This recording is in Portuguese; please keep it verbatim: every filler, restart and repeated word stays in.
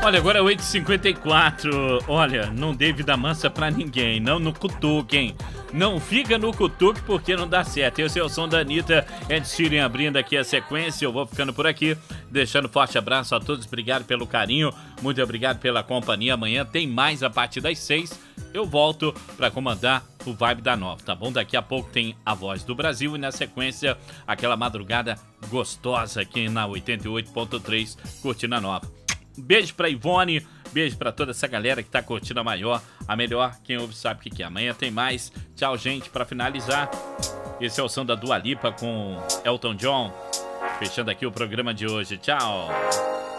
Olha, agora é oito e cinquenta e quatro. Olha, não dê vida mansa pra ninguém. Não no cutuque, hein? Não fica no cutuque porque não dá certo. Esse é o som da Anitta. Ed Sheeran abrindo aqui a sequência. Eu vou ficando por aqui. Deixando um forte abraço a todos. Obrigado pelo carinho. Muito obrigado pela companhia. Amanhã tem mais a partir das seis. Eu volto pra comandar o Vibe da Nova, tá bom? Daqui a pouco tem a Voz do Brasil e na sequência aquela madrugada gostosa aqui na oitenta e oito ponto três, curtindo a Nova. Beijo pra Ivone, beijo pra toda essa galera que tá curtindo a maior, a melhor, quem ouve sabe o que que é. Amanhã tem mais. Tchau, gente, pra finalizar, esse é o som da Dua Lipa com Elton John, fechando aqui o programa de hoje. Tchau!